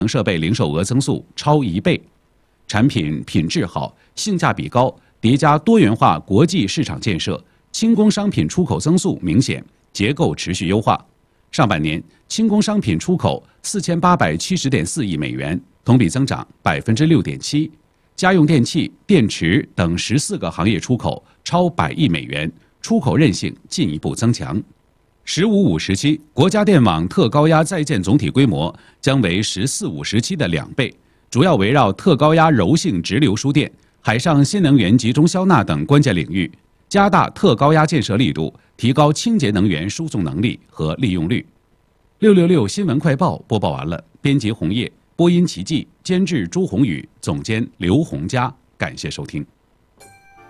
设备零售额增速超1倍，产品品质好、性价比高，叠加多元化国际市场建设，轻工商品出口增速明显，结构持续优化。上半年，轻工商品出口4870.4亿美元，同比增长6.7%；家用电器、电池等14个行业出口超100亿美元，出口韧性进一步增强。“15-5”时期，国家电网特高压在建总体规模将为“14-5”时期的2倍，主要围绕特高压柔性直流输电、海上新能源集中消纳等关键领域，加大特高压建设力度，提高清洁能源输送能力和利用率。666新闻快报播报完了，编辑红叶，播音齐记，监制朱宏宇，总监刘洪佳，感谢收听。